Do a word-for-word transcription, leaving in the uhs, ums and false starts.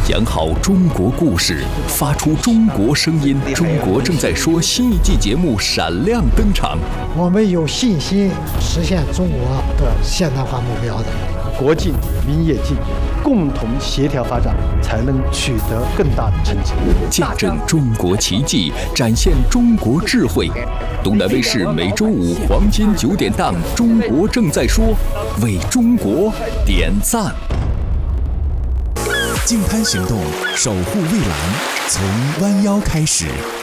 讲好中国故事，发出中国声音。中国正在说新一季节目闪亮登场。 我们有信心实现中国的现代化目标的。 国进民也进，共同协调发展，才能取得更大的成绩。 见证中国奇迹，展现中国智慧。东南卫视每周五黄金九点档《中国正在说》，为中国点赞。 净滩行动，守护蔚蓝，从弯腰开始。